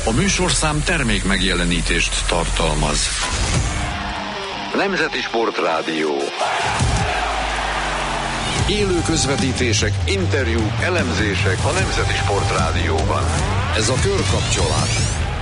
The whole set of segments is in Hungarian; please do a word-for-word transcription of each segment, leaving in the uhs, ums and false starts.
A műsorszám termék megjelenítést tartalmaz. Nemzeti Sportrádió. Élő közvetítések, interjúk, elemzések a Nemzeti Sportrádióban. Ez a Körkapcsolás.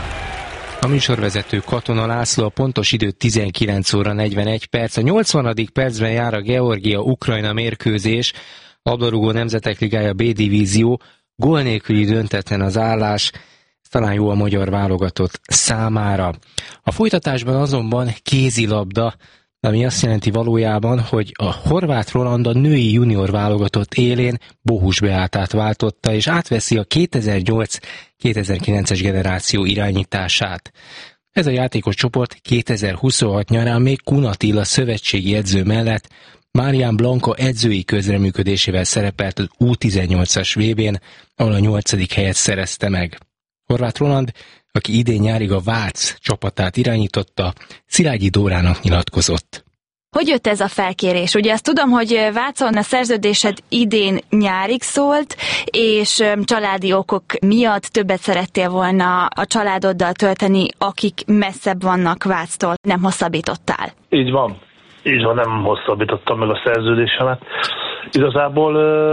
A műsorvezető Katona László, a pontos idő tizenkilenc óra negyvenegy perc. A nyolcvanadik percben jár a Georgia-Ukrajna mérkőzés, labdarúgó nemzetek ligája B divízió, gól nélküli döntetlen az állás, talán jó a magyar válogatott számára. A folytatásban azonban kézilabda, ami azt jelenti valójában, hogy a Horváth Roland a női junior válogatott élén Bohus Beátát váltotta, és átveszi a kétezer-nyolc kétezer-kilences generáció irányítását. Ez a játékos csoport kétezer-huszonhat nyarán még Kun Attila szövetségi edző mellett Marian Blanca edzői közreműködésével szerepelt az U tizennyolcas vé bén, ahol a nyolcadik helyet szerezte meg. Horváth Roland, aki idén nyárig a Vác csapatát irányította, Szilágyi Dórának nyilatkozott. Hogy jött ez a felkérés? Ugye azt tudom, hogy Vácon a szerződésed idén nyárig szólt, és családi okok miatt többet szerettél volna a családoddal tölteni, akik messzebb vannak Váctól, nem hosszabbítottál. Így van. Így van, nem hosszabbítottam meg a szerződésemet. Igazából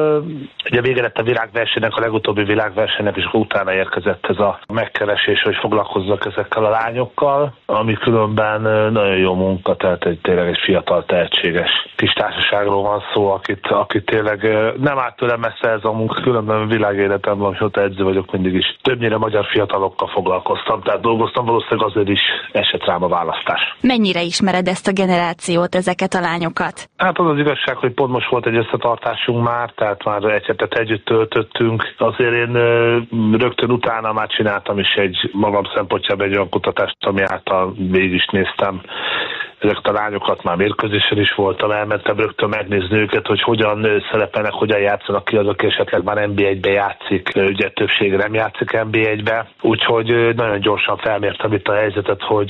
ugye vége lett a világversenynek, a legutóbbi világversenynek, és utána érkezett ez a megkeresés, hogy foglalkozzak ezekkel a lányokkal, ami különben nagyon jó munka, tehát egy, tényleg egy fiatal, tehetséges kis társaságról van szó, akit, akit tényleg nem állt tőlem messze ez a munka, különben világéletemben, amióta edző vagyok, mindig is többnyire magyar fiatalokkal foglalkoztam, tehát dolgoztam, valószínűleg azért is esett rám a választás. Mennyire ismered ezt a generációt, ezeket a lányokat? Hát az az igazság, hogy pont most volt egy összetartásunk már, tehát már egy hetet együtt töltöttünk. Azért én rögtön utána már csináltam is egy magam szempontjából egy olyan kutatást, ami által végig is néztem ezeket a lányokat, már mérkőzésen is voltam, elmentem rögtön megnézni őket, hogy hogyan szerepelnek, hogyan játszanak ki azok, esetleg már en bé egybe játszik, ugye többsége nem játszik en bé egybe, úgyhogy nagyon gyorsan felmértem itt a helyzetet, hogy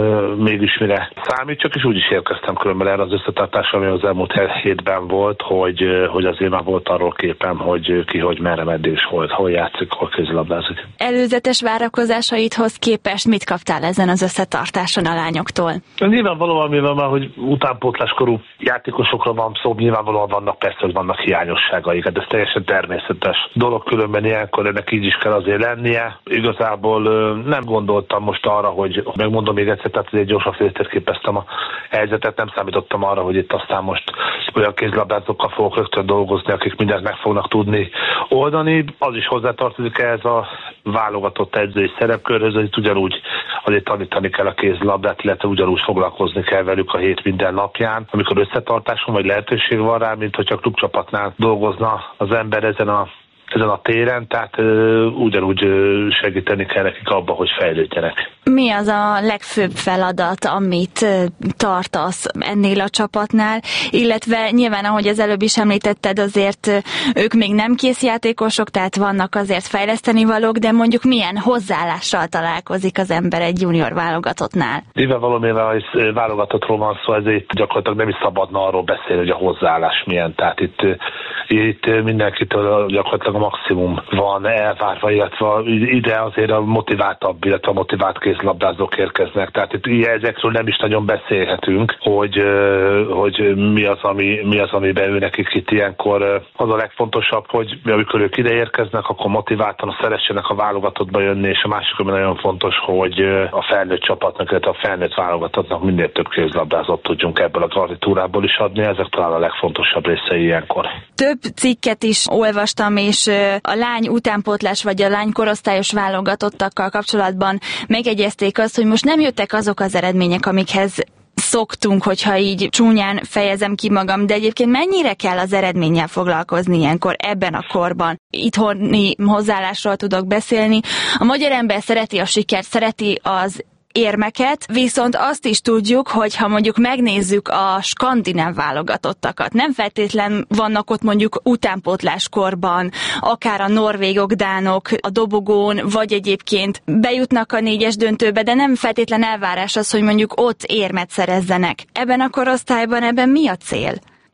mégis mire számítsak, és úgy is érkeztem különben erre az összetartásra, ami az elmúlt hétben volt, hogy, hogy azért már volt arról képem, hogy ki, hogy merre, meddig is volt, hol játszik, hol kézilabdázik. Előzetes várakozásaidhoz képest mit kaptál ezen az összetartáson a lányoktól? Nyilvánvalóan, mivel már, hogy utánpótláskorú játékosokra van szó, nyilvánvalóan vannak, persze, hogy vannak hiányosságaik, hát ez teljesen természetes dolog, különben ilyenkor ennek így is kell azért lennie. Igazából nem gondoltam most arra, hogy megmondom még egyszer, tehát egy gyorsan féltérképeztem a helyzetet, nem számítottam arra, hogy itt aztán most olyan kézilabdázókkal fogok rögtön dolgozni, akik mindent meg fognak tudni oldani. Az is hozzátartozik ehhez a válogatott edzői szerepkörhöz, hogy ugyanúgy azért tanítani kell a kézilabdát, illetve ugyanúgy foglalkozni kell velük a hét minden napján, amikor összetartáson vagy lehetőség van rá, mint hogyha a klubcsapatnál dolgozna az ember ezen a ezen a téren, tehát ö, ugyanúgy ö, segíteni kell nekik abba, hogy fejlődjenek. Mi az a legfőbb feladat, amit ö, tartasz ennél a csapatnál, illetve nyilván, ahogy az előbb is említetted, azért ö, ők még nem készjátékosok, tehát vannak azért fejleszteni valók, de mondjuk milyen hozzáállással találkozik az ember egy junior válogatottnál? Mivel valamivel válogatottról van szó, ezért gyakorlatilag nem is szabadna arról beszélni, hogy a hozzáállás milyen, tehát itt, itt mindenkitől gyakorlatilag maximum van elvárva, illetve ide azért a motiváltabb, illetve a motivált kézilabdázók érkeznek. Tehát itt ezekről nem is nagyon beszélhetünk, hogy, hogy mi az, ami, mi az, amiben ő nekik itt ilyenkor az a legfontosabb, hogy amikor ők ide érkeznek, akkor motiváltan szeressenek a válogatottba jönni, és a másik, ami nagyon fontos, hogy a felnőtt csapatnak, illetve a felnőtt válogatottnak minél több kézilabdázót tudjunk ebből a garnitúrából is adni, ezek talán a legfontosabb részei ilyenkor. Több cikket is olvastam, és a lány utánpótlás vagy a lány korosztályos válogatottakkal kapcsolatban megegyezték azt, hogy most nem jöttek azok az eredmények, amikhez szoktunk, hogyha így csúnyán fejezem ki magam, de egyébként mennyire kell az eredménnyel foglalkozni ilyenkor ebben a korban? Itthoni hozzáállásról tudok beszélni. A magyar ember szereti a sikert, szereti az érmeket, viszont azt is tudjuk, hogy ha mondjuk megnézzük a skandináv válogatottakat, nem feltétlen vannak ott mondjuk utánpótláskorban, akár a norvégok, dánok a dobogón, vagy egyébként bejutnak a négyes döntőbe, de nem feltétlen elvárás az, hogy mondjuk ott érmet szerezzenek. Ebben a korosztályban ebben mi a cél?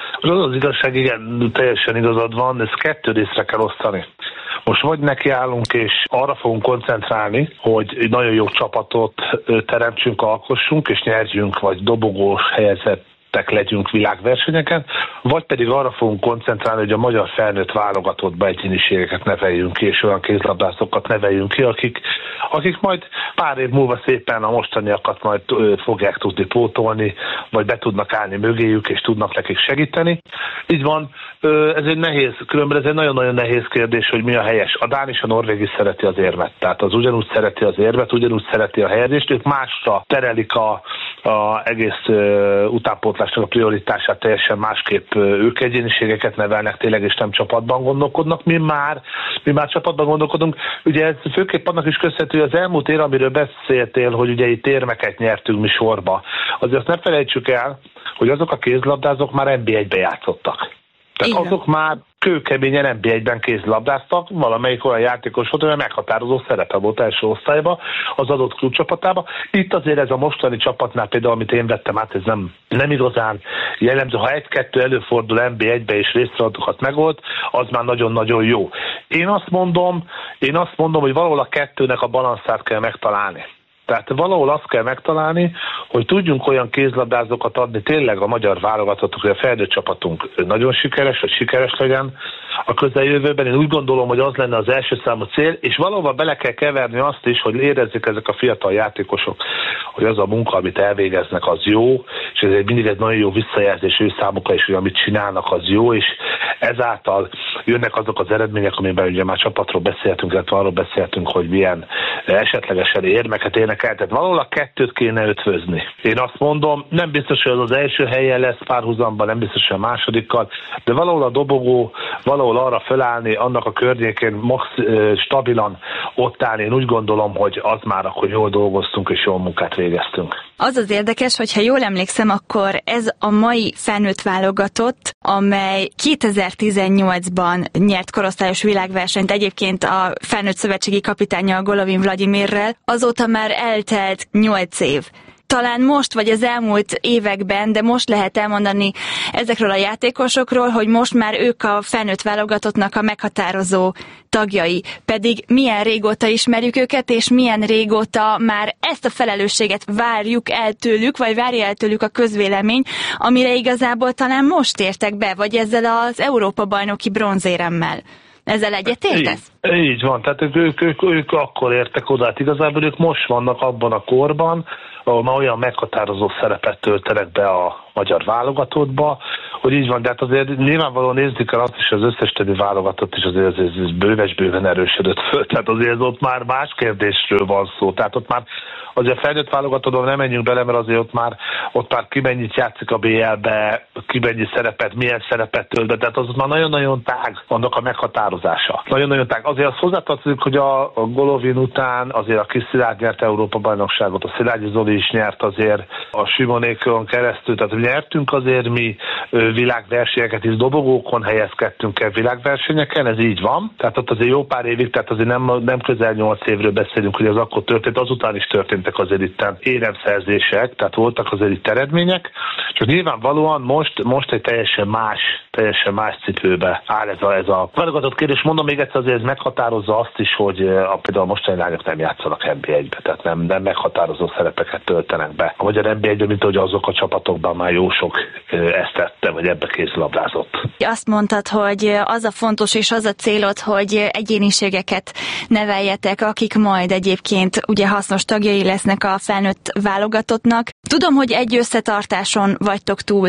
Az az igazság, igen, teljesen igazad van, ezt kettő részre kell osztani. Most vagy nekiállunk, és arra fogunk koncentrálni, hogy egy nagyon jó csapatot teremtsünk, alkossunk, és nyerjünk, vagy dobogós helyezett legyünk világversenyeken, vagy pedig arra fogunk koncentrálni, hogy a magyar felnőtt válogatottba egyéniségeket neveljünk ki, és olyan kézlabdászokat neveljünk ki, akik, akik majd pár év múlva szépen a mostaniakat majd fogják tudni pótolni, vagy be tudnak állni mögéjük, és tudnak nekik segíteni. Így van, ez egy nehéz, különben ez egy nagyon-nagyon nehéz kérdés, hogy mi a helyes. A dán és a norvég is szereti az érmet, tehát az ugyanúgy szereti az érmet, ugyanúgy szereti a helyezést, ők másra terelik a, a egész utánpótlás a prioritását, teljesen másképp ők egyéniségeket nevelnek tényleg, és nem csapatban gondolkodnak. Mi már, mi már csapatban gondolkodunk. Ugye ez főképp annak is köszönhető, hogy az elmúlt ér, amiről beszéltél, hogy ugye itt érmeket nyertünk mi sorba. Azért azt ne felejtsük el, hogy azok a kézlabdázók már en bé egyben játszottak. Tehát igen. Azok már kőkeményen en bé egyben kézlabdáztak, valamelyik olyan játékos volt, olyan meghatározó szerepe volt első osztályban, az adott klubcsapatában. Itt azért ez a mostani csapatnál például, amit én vettem át, ez nem, nem igazán jellemző. Ha egy-kettő előfordul en bé egybe és részfeladatokat megold, az már nagyon-nagyon jó. Én azt mondom, én azt mondom, hogy valahol a kettőnek a balanszát kell megtalálni. Tehát valahol azt kell megtalálni, hogy tudjunk olyan kézlabdázókat adni tényleg a magyar válogatottuk, hogy a felnőtt csapatunk nagyon sikeres, hogy sikeres legyen a közeljövőben. Én úgy gondolom, hogy az lenne az első számú cél, és valahol bele kell keverni azt is, hogy érezzék ezek a fiatal játékosok, hogy az a munka, amit elvégeznek, az jó, és ez egy mindig egy nagyon jó visszajelzés ő számukra is, hogy amit csinálnak, az jó, és ezáltal jönnek azok az eredmények, amiben ugye már csapatról beszéltünk, illetve arról beszéltünk, hogy milyen esetlegesen érmeket érnek el. Tehát valahol a kettőt kéne ötvözni. Én azt mondom, nem biztos, hogy az az első helyen lesz párhuzamban, nem biztos, hogy a másodikkal, de valahol a dobogó, valahol arra felállni, annak a környékén max, stabilan ott állni, én úgy gondolom, hogy az már akkor jól dolgoztunk és jól munkát végeztünk. Az az érdekes, hogyha jól emlékszem, akkor ez a mai felnőtt válogatott, amely kétezer-tizennyolcban nyert korosztályos világversenyt, egyébként a felnőtt szövetségi kapitánya Golovin Vladimirrel, azóta már eltelt nyolc év. Talán most, vagy az elmúlt években, de most lehet elmondani ezekről a játékosokról, hogy most már ők a felnőtt válogatottnak a meghatározó tagjai. Pedig milyen régóta ismerjük őket, és milyen régóta már ezt a felelősséget várjuk el tőlük, vagy várja el tőlük a közvélemény, amire igazából talán most értek be, vagy ezzel az Európa-bajnoki bronzéremmel. Ezzel egyetértesz? Így, így van, tehát ők, ők, ők, ők akkor értek oda, hát igazából ők most vannak abban a korban, ahol már olyan meghatározó szerepet töltenek be a magyar válogatottba, hogy így van, de hát azért nyilvánvalóan nézzük el azt is, az összes többi válogatott is azért ez, ez bőves-bőven erősödött föl, tehát azért ott már más kérdésről van szó, tehát ott már azért a felnőtt válogatottban nem menjünk bele, mert azért ott már, ott már ki mennyit játszik a bé el-be, ki mennyi szerepet, milyen szerepet tölt be, tehát az ott már nagyon-nagyon tág annak a meghatározása. Nagyon-nagyon tág. Azért azt hozzátartozik, hogy a, a Golovin után azért a kis Szilárd nyert Európa-bajnokságot, a Szilágyi Zoli is nyert azért a Simonékon keresztül, tehát nyertünk azért mi világversenyeket is, dobogókon helyezkedtünk el világversenyeken, ez így van. Tehát ott azért jó pár évig, tehát azért nem, nem közel nyolc évről beszélünk, hogy az akkor történt, azután is történtek azért itten éremszerzések, tehát voltak azért itt eredmények, csak nyilvánvalóan most, most egy teljesen más, teljesen más cipőbe áll ez a, ez a válogatott kérdés. Mondom még egyszer, azért ez meghatározza azt is, hogy a, például a mostani lányok nem játszanak en bé egybe, tehát nem, nem meghatározó szerepeket töltenek be. A magyar en bé egyben, mint ahogy azok a csapatokban már jó sok ezt tette, vagy ebbe kézlabdázott. Azt mondtad, hogy az a fontos és az a célod, hogy egyéniségeket neveljetek, akik majd egyébként ugye hasznos tagjai lesznek a felnőtt válogatottnak. Tudom, hogy egy összetartáson vagytok túl,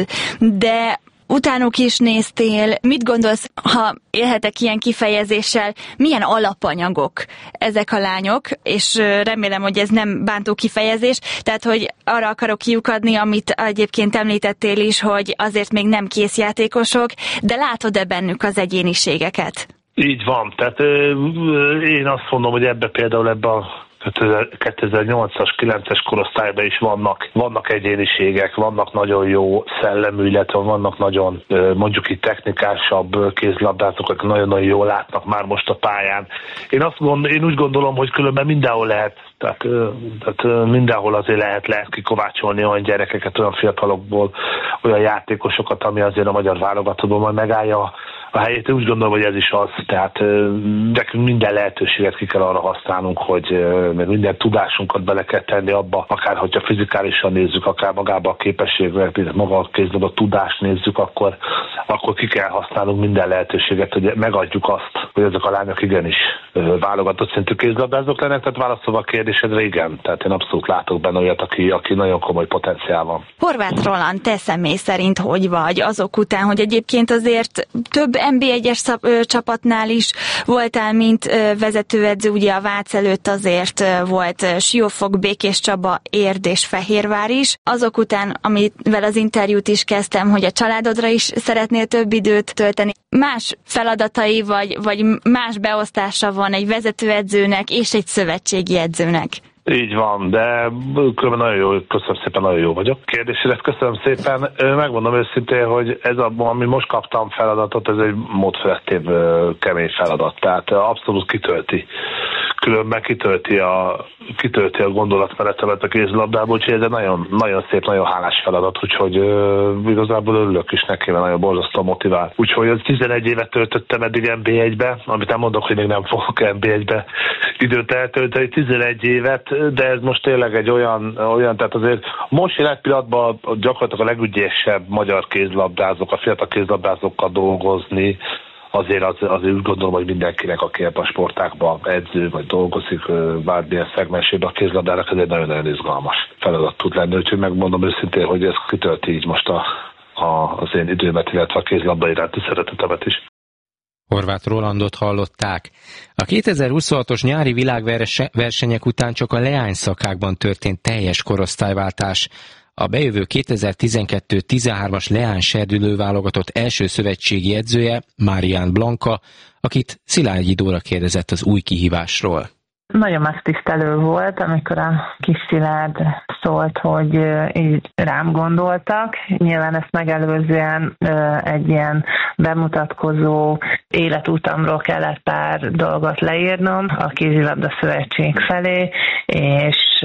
de utánuk is néztél. Mit gondolsz, ha élhetek ilyen kifejezéssel, milyen alapanyagok ezek a lányok, és remélem, hogy ez nem bántó kifejezés, tehát, hogy arra akarok kiukadni, amit egyébként említettél is, hogy azért még nem készjátékosok, de látod-e bennük az egyéniségeket? Így van, tehát én azt mondom, hogy ebbe például ebbe a kétezer-nyolcas, kilences korosztályban is vannak, vannak egyéniségek, vannak nagyon jó szellemű, illetve vannak nagyon mondjuk itt technikásabb kézilabdázók, akik nagyon-nagyon jól látnak már most a pályán. Én, azt gond, én úgy gondolom, hogy különben mindenhol lehet, tehát, tehát mindenhol azért lehet, lehet kikovácsolni olyan gyerekeket, olyan fiatalokból, olyan játékosokat, ami azért a magyar válogatottban majd megállja a helyét. Én úgy gondolom, hogy ez is az, tehát nekünk minden lehetőséget ki kell arra használnunk, hogy meg minden tudásunkat bele kell tenni abba, akár hogyha fizikálisan nézzük, akár magába a képességeket, maga a kézilabda tudást nézzük, akkor, akkor ki kell használnunk minden lehetőséget, hogy megadjuk azt, hogy ezek a lányok igenis válogatott szintű kézilabdázók lennek, tehát válaszolva a kérdésedre, igen, tehát én abszolút látok benne olyat, aki, aki nagyon komoly potenciál van. Horváth Roland, te személy szerint hogy vagy azok után, hogy egyébként azért több en bé egyes csapatnál is voltál, mint vezetőedző, ugye a Vác előtt azért volt Siófok, Békés Csaba, Érd és Fehérvár is. Azok után, amivel az interjút is kezdtem, hogy a családodra is szeretnél több időt tölteni. Más feladatai vagy, vagy más beosztása van egy vezetőedzőnek és egy szövetségi edzőnek? Így van, de különben nagyon jó, köszönöm szépen, nagyon jó vagyok. Kérdéséret, köszönöm szépen. Megmondom őszintén, hogy ez a, ami most kaptam feladatot, ez egy módfelettébb kemény feladat, tehát abszolút kitölti. Különben kitölti a, kitölti a gondolatmenetemet a kézilabdából, úgyhogy ez egy nagyon, nagyon szép, nagyon hálás feladat, úgyhogy uh, igazából örülök is neki, mert nagyon borzasztó motivál. Úgyhogy az tizenegy évet töltöttem eddig en bé egybe, amit nem mondok, hogy még nem fogok en bé egybe időt eltölteni, tizenegy évet, de ez most tényleg egy olyan, olyan tehát azért most jelen pillanatban gyakorlatilag a legügyesebb magyar kézilabdázók, a fiatal kézilabdázókkal dolgozni, azért az, azért úgy gondolom, hogy mindenkinek, aki ebben a sportákban edző vagy dolgozik, bármilyen szegmensében a kézilabdának, ez egy nagyon-nagyon izgalmas feladat tud lenni, úgyhogy megmondom őszintén, hogy ez kitölti így most a, a, az én időmet, illetve a kézilabda iránti szeretetemet is. Horváth Rolandot hallották. A kétezer-huszonhatos nyári világversenyek után csak a leányszakákban történt teljes korosztályváltás. A bejövő kétezer-tizenkettő tizenhármas leány serdülő válogatott első szövetségi edzője Marián Blanka, akit Szilágyi Dóra kérdezett az új kihívásról. Nagyon megtisztelő volt, amikor a kis Szilárd szólt, hogy így rám gondoltak. Nyilván ezt megelőzően egy ilyen bemutatkozó életutamról kellett pár dolgot leírnom a kézilabda szövetség felé, és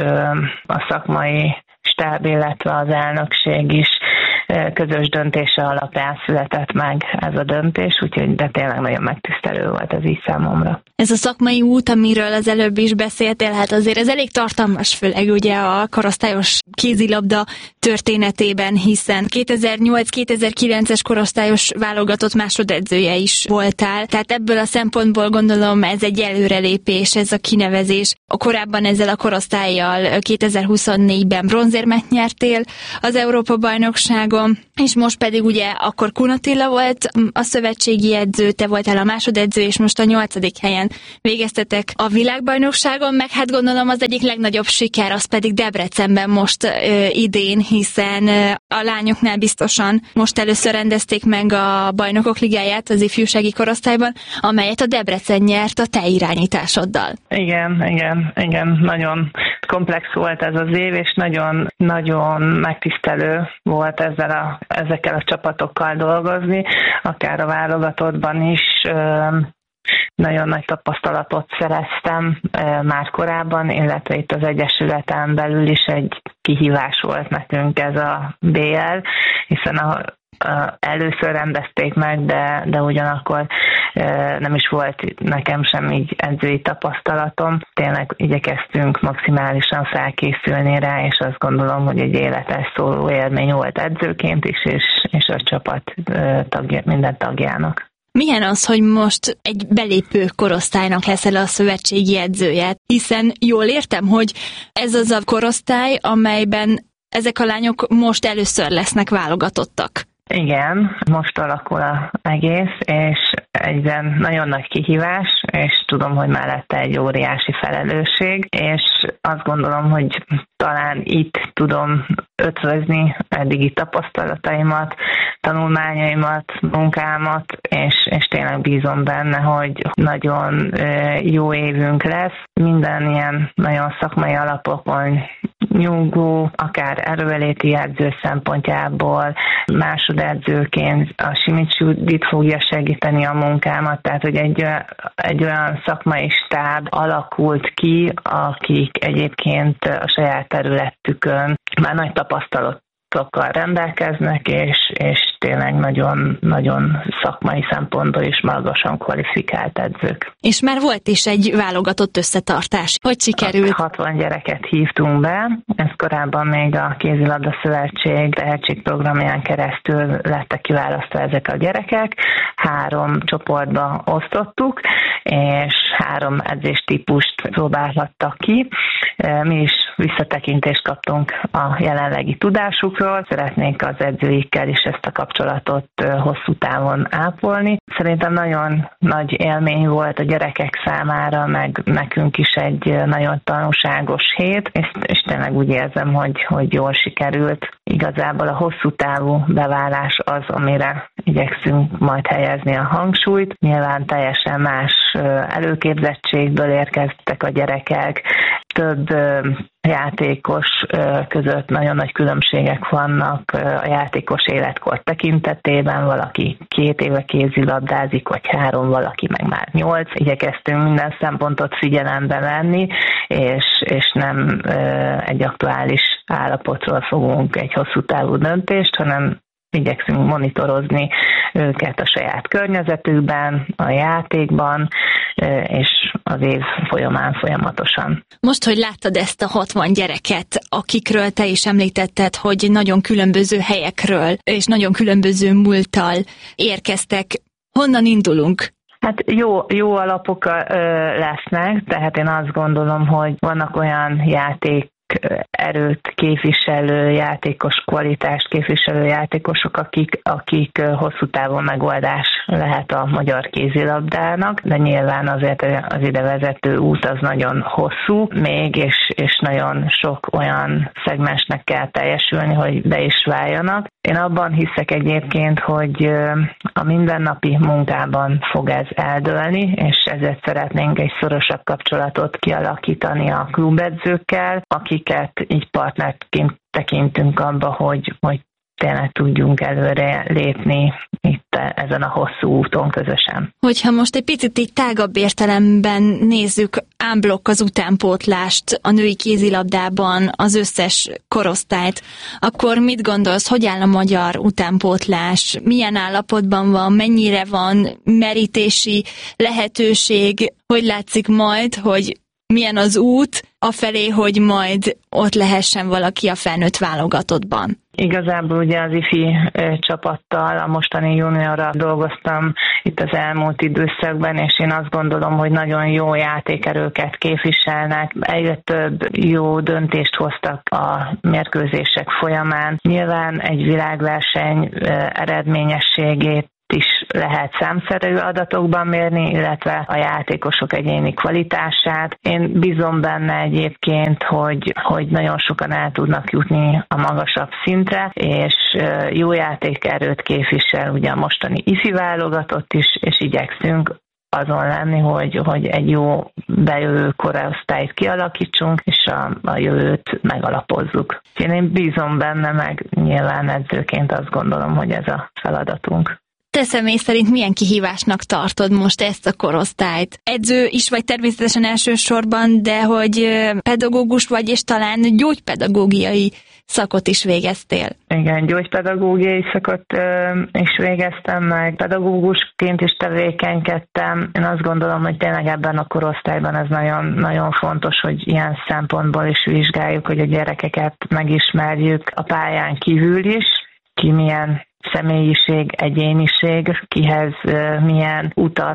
a szakmai stáb, illetve az elnökség is közös döntése alapján született meg ez a döntés, úgyhogy de tényleg nagyon megtisztelő volt ez így számomra. Ez a szakmai út, amiről az előbb is beszéltél, hát azért ez elég tartalmas, főleg ugye a korosztályos kézilabda történetében, hiszen kétezer-nyolc kétezer-kilences korosztályos válogatott másodedzője is voltál, tehát ebből a szempontból gondolom ez egy előrelépés, ez a kinevezés. A korábban ezzel a korosztállyal kétezer-huszonnégyben bronzérmet nyertél az Európa-bajnokságon, és most pedig ugye akkor Kun Attila volt a szövetségi edző, te voltál a másodedző, és most a nyolcadik helyen végeztetek a világbajnokságon, meg hát gondolom az egyik legnagyobb siker, az pedig Debrecenben most ö, idén, hiszen ö, a lányoknál biztosan most először rendezték meg a Bajnokok Ligáját az ifjúsági korosztályban, amelyet a Debrecen nyert a te irányításoddal. Igen, igen, igen, nagyon komplex volt ez az év, és nagyon, nagyon megtisztelő volt ezzel a, ezekkel a csapatokkal dolgozni, akár a válogatottban is. Ö, Nagyon nagy tapasztalatot szereztem e, már korábban, illetve itt az Egyesületen belül is egy kihívás volt nekünk ez a bé el, hiszen a, a, először rendezték meg, de, de ugyanakkor e, nem is volt nekem sem így edzői tapasztalatom. Tényleg igyekeztünk maximálisan felkészülni rá, és azt gondolom, hogy egy életes szóló élmény volt edzőként is, és, és a csapat e, tagja, minden tagjának. Milyen az, hogy most egy belépő korosztálynak leszel a szövetségi edzője? Hiszen jól értem, hogy ez az a korosztály, amelyben ezek a lányok most először lesznek válogatottak. Igen, most alakul az egész, és egyre nagyon nagy kihívás, és tudom, hogy mellette egy óriási felelősség, és azt gondolom, hogy talán itt tudom ötvözni eddigi tapasztalataimat, tanulmányaimat, munkámat, és, és tényleg bízom benne, hogy nagyon jó évünk lesz. Minden ilyen nagyon szakmai alapokon nyugó, akár erőléti edző szempontjából, másodedzőként a Simics Judit fogja segíteni a munkámat, tehát hogy egy, egy olyan szakmai stáb alakult ki, akik egyébként a saját területükön már nagy tapasztalatokkal rendelkeznek, és, és tényleg nagyon, nagyon szakmai szempontból is magasan kvalifikált edzők. És már volt is egy válogatott összetartás. Hogy sikerült? hatvan gyereket hívtunk be, ez korábban még a Kézilabda Szövetség tehetségprogramján keresztül lettek kiválasztva ezek a gyerekek. Három csoportba osztottuk, és három edzéstípust próbálhattak ki. Mi is visszatekintést kaptunk a jelenlegi tudásukról. Szeretnénk az edzőikkel is ezt a kapcsolatot hosszú távon ápolni. Szerintem nagyon nagy élmény volt a gyerekek számára, meg nekünk is egy nagyon tanulságos hét, és, és tényleg úgy érzem, hogy, hogy jól sikerült. Igazából a hosszú távú beválás az, amire igyekszünk majd helyezni a hangsúlyt. Nyilván teljesen más előképzettségből érkeztek a gyerekek, több játékos között nagyon nagy különbségek vannak a játékos életkor tekintetében, valaki két éve kézilabdázik, vagy három, valaki meg már nyolc. Igyekeztünk minden szempontot figyelembe venni, és, és nem egy aktuális állapotról fogunk egy hosszú távú döntést, hanem igyekszünk monitorozni őket a saját környezetükben, a játékban, és az év folyamán folyamatosan. Most, hogy láttad ezt a hatvan gyereket, akikről te is említetted, hogy nagyon különböző helyekről és nagyon különböző múlttal érkeztek, honnan indulunk? Hát jó, jó alapok lesznek, tehát én azt gondolom, hogy vannak olyan játék erőt képviselő játékos, kvalitást képviselő játékosok, akik, akik hosszú távon megoldás lehet a magyar kézilabdának, de nyilván azért az ide vezető út az nagyon hosszú még, és, és nagyon sok olyan szegmensnek kell teljesülni, hogy be is váljanak. Én abban hiszek egyébként, hogy a mindennapi munkában fog ez eldőlni, és ezért szeretnénk egy szorosabb kapcsolatot kialakítani a klubedzőkkel, akiket így partnerként tekintünk abba, hogy, hogy tényleg tudjunk előre lépni itt ezen a hosszú úton közösen. Hogyha most egy picit így tágabb értelemben nézzük ámblokk az utánpótlást a női kézilabdában, az összes korosztályt, akkor mit gondolsz, hogy áll a magyar utánpótlás? Milyen állapotban van, mennyire van merítési lehetőség? Hogy látszik majd, hogy milyen az út afelé, hogy majd ott lehessen valaki a felnőtt válogatottban? Igazából ugye az ifi csapattal, a mostani juniorral dolgoztam itt az elmúlt időszakban, és én azt gondolom, hogy nagyon jó játékerőket képviselnek. Egyre több jó döntést hoztak a mérkőzések folyamán. Nyilván egy világverseny eredményességét is lehet számszerű adatokban mérni, illetve a játékosok egyéni kvalitását. Én bízom benne egyébként, hogy, hogy nagyon sokan el tudnak jutni a magasabb szintre, és jó játékerőt képvisel ugye a mostani ifi válogatott is, és igyekszünk azon lenni, hogy, hogy egy jó bejövő korosztályt kialakítsunk, és a, a jövőt megalapozzuk. Én bízom benne, meg nyilván edzőként azt gondolom, hogy ez a feladatunk. Te személy szerint milyen kihívásnak tartod most ezt a korosztályt? Edző is vagy természetesen elsősorban, de hogy pedagógus vagy, és talán gyógypedagógiai szakot is végeztél. Igen, gyógypedagógiai szakot ö, is végeztem, meg pedagógusként is tevékenykedtem. Én azt gondolom, hogy tényleg ebben a korosztályban ez nagyon, nagyon fontos, hogy ilyen szempontból is vizsgáljuk, hogy a gyerekeket megismerjük a pályán kívül is, ki milyen személyiség, egyéniség, kihez milyen utat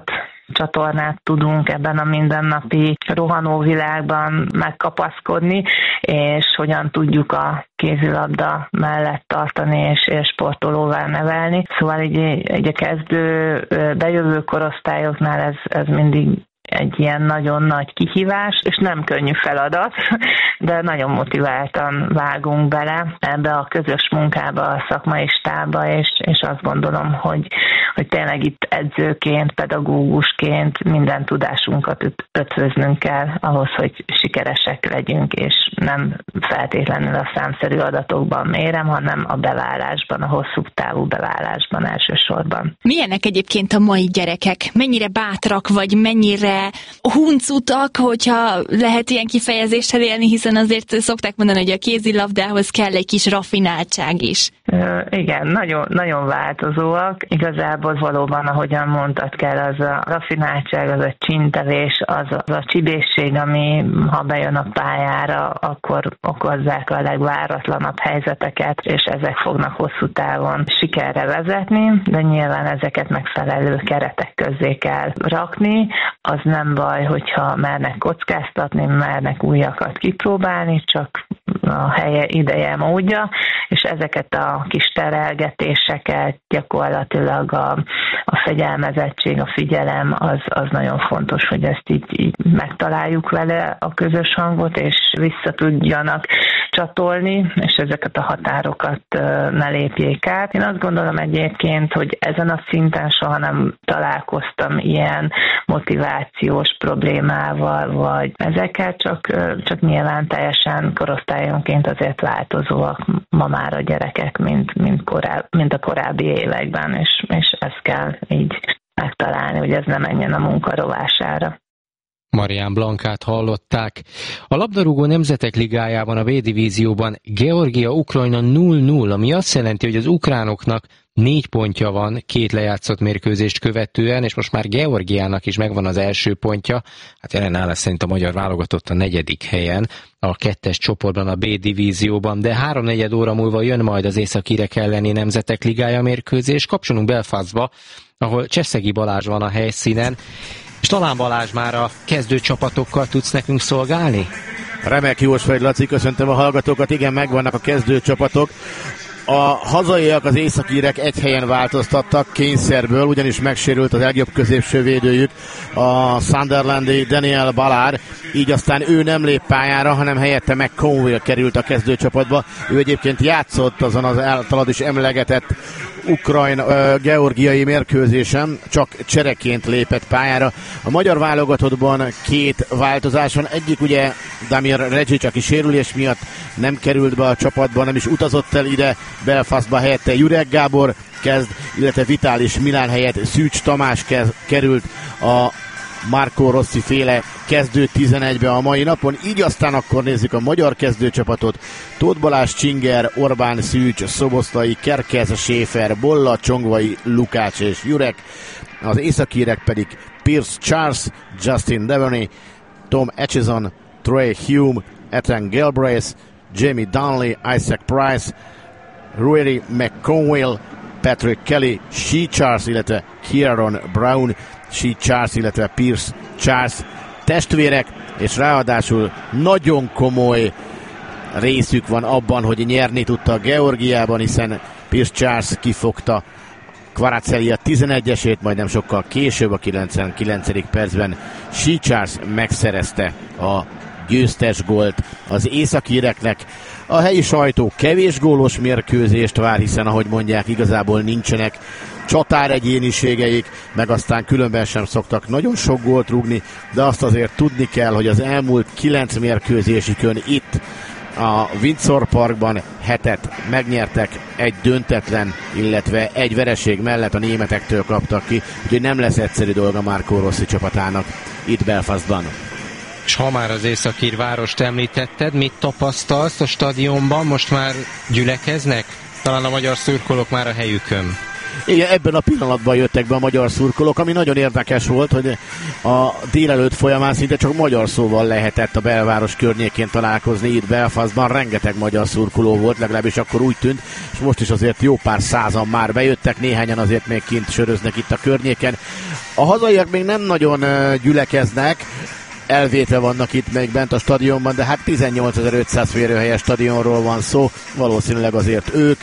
csatornát tudunk ebben a mindennapi rohanó világban megkapaszkodni, és hogyan tudjuk a kézilabda mellett tartani és, és sportolóvá nevelni. Szóval így, így a kezdő bejövő korosztályoknál ez, ez mindig egy ilyen nagyon nagy kihívás, és nem könnyű feladat, de nagyon motiváltan vágunk bele ebbe a közös munkába, a szakmai stábba, és, és azt gondolom, hogy, hogy tényleg itt edzőként, pedagógusként minden tudásunkat ötvöznünk kell ahhoz, hogy sikeresek legyünk, és nem feltétlenül a számszerű adatokban mérem, hanem a beválásban, a hosszú távú beválásban elsősorban. Milyenek egyébként a mai gyerekek? Mennyire bátrak, vagy mennyire huncutak, hogyha lehet ilyen kifejezéssel élni, hiszen azért szokták mondani, hogy a kézilabdához kell egy kis raffináltság is. Ö, igen, nagyon, nagyon változóak. Igazából valóban, ahogyan mondtad, kell az a raffináltság, az a csintevés, az a, az a csibészség, ami ha bejön a pályára, akkor okozzák a legváratlanabb helyzeteket, és ezek fognak hosszú távon sikerre vezetni, de nyilván ezeket megfelelő keretek közé kell rakni. Az nem baj, hogyha mernek kockáztatni, mernek újakat kipróbálni, csak a helye, ideje, módja, és ezeket a kis terelgetéseket gyakorlatilag a, a fegyelmezettség, a figyelem, az, az nagyon fontos, hogy ezt így, így megtaláljuk vele a közös hangot, és vissza tudjanak csatolni, és ezeket a határokat ne lépjék át. Én azt gondolom egyébként, hogy ezen a szinten soha nem találkoztam ilyen motivációs problémával, vagy ezekkel, csak, csak nyilván teljesen korosztályonként azért változóak ma már a gyerekek, mint, mint, koráb, mint a korábbi években, és, és ezt kell így megtalálni, hogy ez ne menjen a munka rovására. Marián Blankát hallották. A labdarúgó nemzetek ligájában a B-divízióban Georgia-Ukrajna nulla nulla, ami azt jelenti, hogy az ukránoknak négy pontja van két lejátszott mérkőzést követően, és most már Georgiának is megvan az első pontja. Hát jelen állás szerint a magyar válogatott a negyedik helyen, a kettes csoportban a B-divízióban, de háromnegyed óra múlva jön majd az északírek elleni nemzetek ligája mérkőzés. Kapcsolunk Belfastba, ahol Cseszegi Balázs van a helyszínen. És talán Balázs, már a kezdő csapatokkal tudsz nekünk szolgálni? Remek, Jós vagy Laci, köszöntöm a hallgatókat. Igen, megvannak a kezdő csapatok. A hazaiak, az északírek egy helyen változtattak kényszerből, ugyanis megsérült az legjobb középső védőjük, a Sunderlandi Daniel Ballard, így aztán ő nem lép pályára, hanem helyette McConville került a kezdőcsapatba. Ő egyébként játszott azon az általad is emlegetett ukrajn, uh, georgiai mérkőzésen, csak csereként lépett pályára. A magyar válogatottban két változás van. Egyik ugye Damir Regic, aki sérülés miatt nem került be a csapatba, nem is utazott el ide Belfastba, helyette Jurek Gábor kezd, illetve Vitális Milán helyett Szűcs Tamás kezd, került a Marco Rossi féle kezdő tizenegybe a mai napon. Így aztán akkor nézzük a magyar kezdőcsapatot. Tóth Balázs, Csinger, Orbán, Szűcs, Szoboszlai, Kerkez, Schäfer, Bolla, Csongvai, Lukács és Jurek. Az északírek pedig Pierce Charles, Justin Devaney, Tom Acheson, Trey Hume, Ethan Galbraith, Jamie Donnelly, Isaac Price, Rory McConville, Patrick Kelly, Shea Charles, illetve Kieran Brown, Shea Charles, illetve Pierce Charles testvérek, és ráadásul nagyon komoly részük van abban, hogy nyerni tudta a Georgiában, hiszen Pierce Charles kifogta Kvaratskhelia tizenegyesét, majd nem sokkal később a kilencvenkilencedik percben Shea Charles megszerezte a győztes gólt az északíreknek. A helyi sajtó kevés gólos mérkőzést vár, hiszen ahogy mondják, igazából nincsenek csatár egyéniségeik, meg aztán különben sem szoktak nagyon sok gólt rúgni, de azt azért tudni kell, hogy az elmúlt kilenc mérkőzésükön itt a Windsor Parkban hetet megnyertek, egy döntetlen, illetve egy vereség mellett a németektől kaptak ki, úgyhogy nem lesz egyszerű dolga Marco Rossi csapatának itt Belfastban. És ha már az északír várost említetted, mit tapasztalsz a stadionban? Most már gyülekeznek? Talán a magyar szurkolók már a helyükön. Igen, ebben a pillanatban jöttek be a magyar szurkolók, ami nagyon érdekes volt, hogy a délelőtt folyamán szinte csak magyar szóval lehetett a belváros környékén találkozni. Itt Belfastban rengeteg magyar szurkoló volt, legalábbis akkor úgy tűnt, és most is azért jó pár százan már bejöttek, néhányan azért még kint söröznek itt a környéken. A hazaiak még nem nagyon gyülekeznek, elvétve vannak itt még bent a stadionban, de hát tizennyolcezer-ötszáz férőhelyes stadionról van szó, valószínűleg azért ők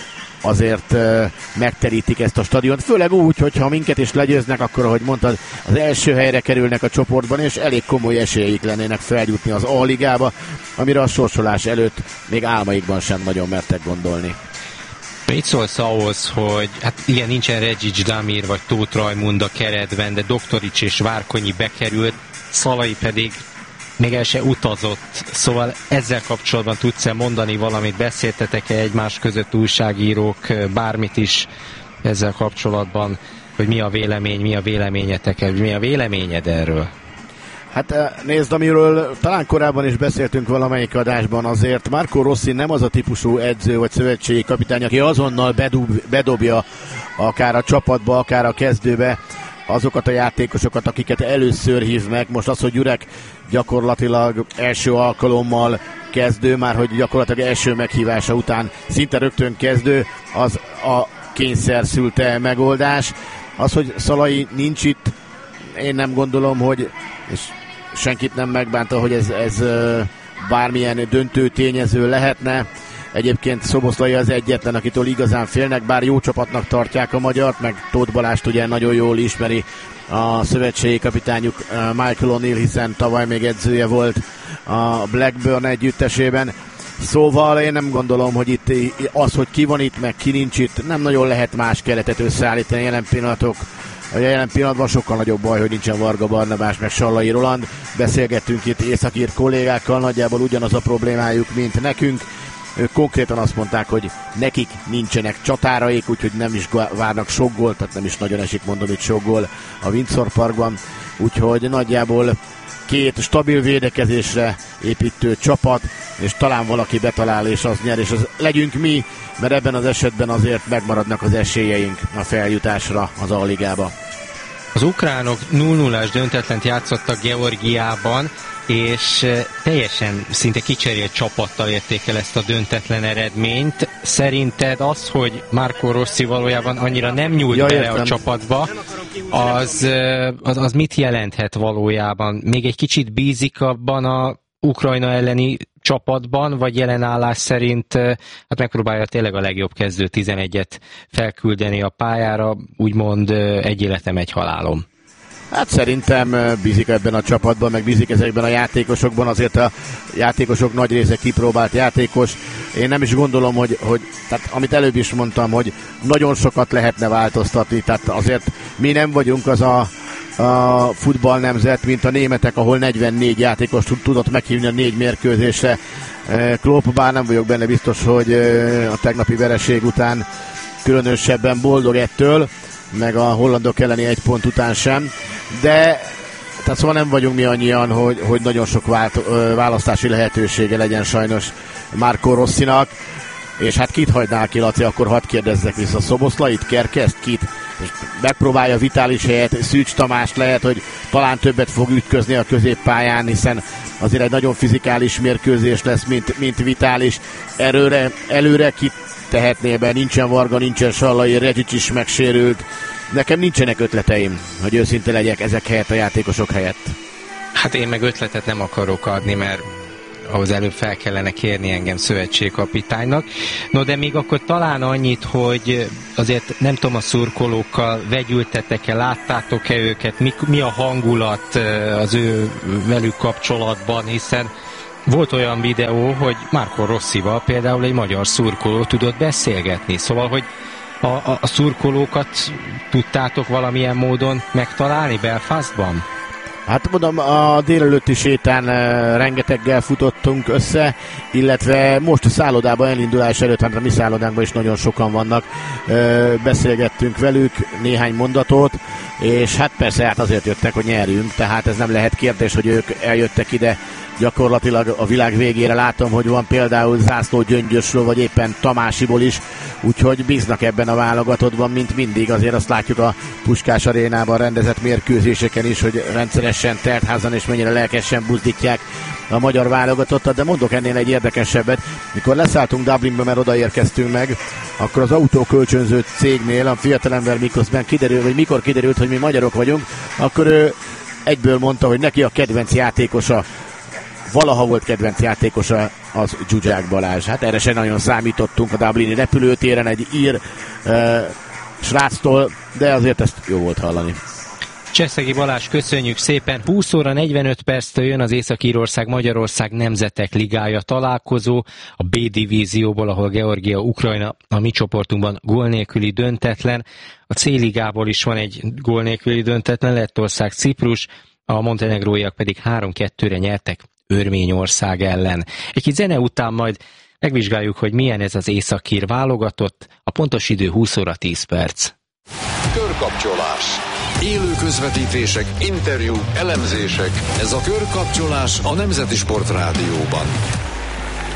azért uh, megterítik ezt a stadiont, főleg úgy, hogyha minket is legyőznek, akkor, ahogy mondtad, az első helyre kerülnek a csoportban, és elég komoly esélyeik lennének feljutni az A-ligába, amire a sorsolás előtt még álmaikban sem nagyon mertek gondolni. Mit szólsz ahhoz, hogy hát igen, nincsen Reggics Damir vagy Tóth Rajmund a keretben, de Doktorics és Várkonyi bekerült, Szalai pedig még el se utazott, szóval ezzel kapcsolatban tudsz-e mondani valamit, beszéltetek-e egymás között újságírók, bármit is ezzel kapcsolatban, hogy mi a vélemény, mi a véleményetek, mi a véleményed erről? Hát nézd, amiről talán korábban is beszéltünk valamelyik adásban, azért Marco Rossi nem az a típusú edző vagy szövetségi kapitány, aki azonnal bedob, bedobja akár a csapatba, akár a kezdőbe azokat a játékosokat, akiket először hív meg. Most az, hogy Gyurek gyakorlatilag első alkalommal kezdő, már hogy gyakorlatilag első meghívása után szinte rögtön kezdő, az a kényszer szülte megoldás. Az, hogy Szalai nincs itt, én nem gondolom, hogy és senkit nem megbánta, hogy ez, ez bármilyen döntő tényező lehetne. Egyébként Szoboszlai az egyetlen, akitől igazán félnek, bár jó csapatnak tartják a magyart, meg Tóth Balást ugye nagyon jól ismeri a szövetségi kapitányuk Michael O'Neill, hiszen tavaly még edzője volt a Blackburn együttesében. Szóval én nem gondolom, hogy itt az, hogy ki van itt, meg ki nincs itt, nem nagyon lehet más keretet összeállítani jelen pillanatok. A jelen pillanatban sokkal nagyobb baj, hogy nincsen Varga Barnabás, meg Sallai Roland. Beszélgettünk itt északír kollégákkal, nagyjából ugyanaz a problémájuk, mint nekünk. Ők konkrétan azt mondták, hogy nekik nincsenek csatáraik, úgyhogy nem is várnak sok gólt, tehát nem is nagyon esik, mondom, itt sok gól a Windsor Parkban. Úgyhogy nagyjából két stabil védekezésre építő csapat, és talán valaki betalál, és az nyer, és az legyünk mi, mert ebben az esetben azért megmaradnak az esélyeink a feljutásra az A-ligába. Az ukránok nulla nullás döntetlent játszottak Georgiában, és teljesen szinte kicserélt csapattal érték el ezt a döntetlen eredményt. Szerinted az, hogy Marco Rossi valójában annyira nem nyúlt ja, bele a csapatba, az, az, az mit jelenthet valójában? Még egy kicsit bízik abban a Ukrajna elleni csapatban, vagy jelen állás szerint hát megpróbálja tényleg a legjobb kezdő tizenegyet felküldeni a pályára, úgymond egy életem, egy halálom? Hát szerintem bízik ebben a csapatban, meg bízik ezekben a játékosokban, azért a játékosok nagy része kipróbált játékos. Én nem is gondolom, hogy, hogy tehát amit előbb is mondtam, hogy nagyon sokat lehetne változtatni, tehát azért mi nem vagyunk az a, a futballnemzet, mint a németek, ahol negyvennégy játékos tudott meghívni a négy mérkőzésre. Klopp, bár nem vagyok benne biztos, hogy a tegnapi vereség után különösebben boldog ettől, meg a hollandok elleni egy pont után sem, de tehát szóval nem vagyunk mi annyian, hogy, hogy nagyon sok vált, ö, választási lehetősége legyen sajnos Marco Rossinak, és hát kit hagynál ki, Laci, akkor hadd kérdezzek vissza, Szoboszlait, Kerkeszt, kit, és megpróbálja Vitális helyett, Szűcs Tamást, lehet, hogy talán többet fog ütközni a középpályán, hiszen azért egy nagyon fizikális mérkőzés lesz, mint, mint Vitális, előre, előre kit tehetné be, nincsen Varga, nincsen Sallai, Reggics is megsérült. Nekem nincsenek ötleteim, hogy őszinte legyek ezek helyett, a játékosok helyett. Hát én meg ötletet nem akarok adni, mert ahhoz előbb fel kellene kérni engem szövetségkapitánynak. No, de még akkor talán annyit, hogy azért nem tudom, a szurkolókkal vegyültetek-e, láttátok-e őket, mi, mi a hangulat az ő velük kapcsolatban, hiszen volt olyan videó, hogy Marco Rossival például egy magyar szurkoló tudott beszélgetni, szóval, hogy a, a, a szurkolókat tudtátok valamilyen módon megtalálni Belfastban? Hát mondom, a délelőtti sétán rengeteggel futottunk össze, illetve most a szállodában elindulás előtt, hát a mi szállodánkban is nagyon sokan vannak, beszélgettünk velük néhány mondatot, és hát persze hát azért jöttek, hogy nyerjünk, tehát ez nem lehet kérdés, hogy ők eljöttek ide gyakorlatilag a világ végére. Látom, hogy van például Zászló Gyöngyösről, vagy éppen Tamásiból is, úgyhogy bíznak ebben a válogatottban, mint mindig. Azért azt látjuk a Puskás Arénában rendezett mérkőzéseken is, hogy rendszeresen teltházan és mennyire lelkesen buzdítják a magyar válogatottat, de mondok ennél egy érdekesebbet. Mikor leszálltunk Dublinba, mert odaérkeztünk meg, akkor az autókölcsönző cégnél a fiatalember miközben kiderül, vagy mikor kiderült, hogy mi magyarok vagyunk, akkor ő egyből mondta, hogy neki a kedvenc játékosa, valaha volt kedvenc játékosa az Zsuzsák Balázs. Hát erre sem nagyon számítottunk a dublini repülőtéren egy ír uh, sráctól, de azért ezt jó volt hallani. Cseszegi Balázs, köszönjük szépen. húsz óra negyvenöt perctől jön az Észak-Írország-Magyarország Nemzetek Ligája találkozó a B divízióból, ahol Georgia, Ukrajna a mi csoportunkban gól nélküli döntetlen. A C ligából is van egy gól nélküli döntetlen, Lettország, Ciprus, a montenegróiak pedig három kettőre nyertek Örményország ellen. Egy kis zene után majd megvizsgáljuk, hogy milyen ez az északír válogatott. A pontos idő húsz óra tíz perc. Körkapcsolás. Élő közvetítések, interjúk, elemzések. Ez a Körkapcsolás a Nemzeti Sport Rádióban.